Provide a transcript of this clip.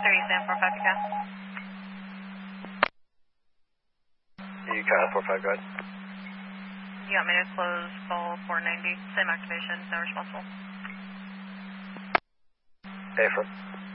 Sam 45 Eco. Eco 45, go ahead. You want me to close call 490? Same activation, no responsible. Affirm.